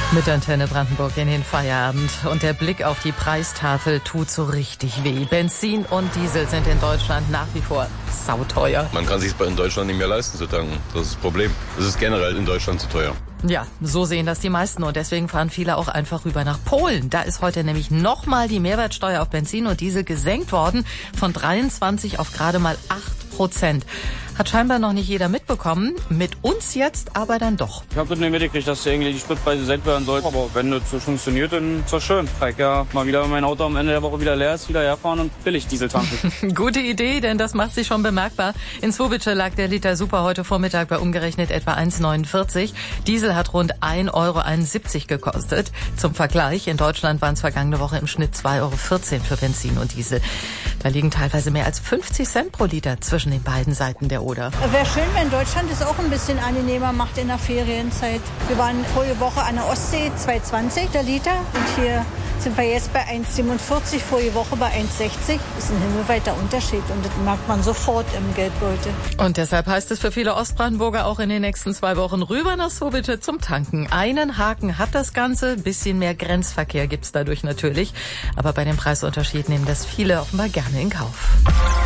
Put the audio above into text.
Mit Antenne Brandenburg in den Feierabend. Und der Blick auf die Preistafel tut so richtig weh. Benzin und Diesel sind in Deutschland nach wie vor sauteuer. Man kann sich es in Deutschland nicht mehr leisten zu tanken. Das ist das Problem. Es ist generell in Deutschland zu teuer. Ja, so sehen das die meisten und deswegen fahren viele auch einfach rüber nach Polen. Da ist heute nämlich nochmal die Mehrwertsteuer auf Benzin und Diesel gesenkt worden von 23 auf gerade mal 8%. Hat scheinbar noch nicht jeder mitbekommen, mit uns jetzt aber dann doch. Ich habe das nicht mitgekriegt, dass irgendwie die Spritpreise gesenkt werden sollten. Aber wenn das so funktioniert, dann ist das schön. Ich kann ja mal wieder, wenn mein Auto am Ende der Woche wieder leer ist, wieder herfahren und billig Diesel tanken. Gute Idee, denn das macht sich schon bemerkbar. In Zwobice lag der Liter Super heute Vormittag bei umgerechnet etwa 1,49. Diesel hat rund 1,71 Euro gekostet. Zum Vergleich, in Deutschland waren es vergangene Woche im Schnitt 2,14 Euro für Benzin und Diesel. Da liegen teilweise mehr als 50 Cent pro Liter zwischen den beiden Seiten der Oder. Wäre schön, wenn Deutschland es auch ein bisschen angenehmer macht in der Ferienzeit. Wir waren vorige Woche an der Ostsee 2,20 der Liter und hier sind wir jetzt bei 1,47, vorige Woche bei 1,60. Das ist ein himmelweiter Unterschied und das merkt man sofort im Geldbeutel. Und deshalb heißt es für viele Ostbrandenburger auch in den nächsten 2 Wochen rüber nach Zwobice zum Tanken. Einen Haken hat das Ganze, bisschen mehr Grenzverkehr gibt's dadurch natürlich. Aber bei dem Preisunterschied nehmen das viele offenbar gerne in Kauf.